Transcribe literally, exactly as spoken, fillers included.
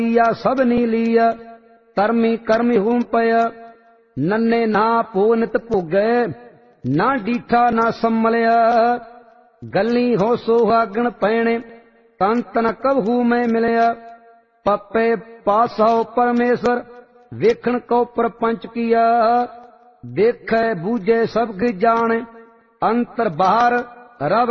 लिया सब नी लिया कर्मी कर्मी हूम पया नन्ने ना पो नित भोगै ना डीठा ना सम्मलिया गली हो सोहागण पैणे तन तन कबहू मैं मिलया पप्पे पासो परमेश्वर वेखण को प्रपंच किया देखे बूझे सब जाने अंतर बाहर रब